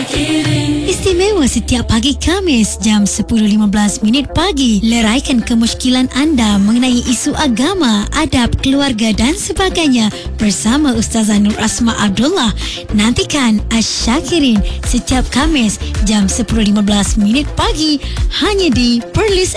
Istimewa setiap pagi Khamis jam 10.15 pagi. Leraikan kemusykilan anda mengenai isu agama, adab, keluarga dan sebagainya bersama Ustazah Nur Asma Abdullah. Nantikan Asyakirin setiap Khamis jam 10.15 pagi hanya di Perlis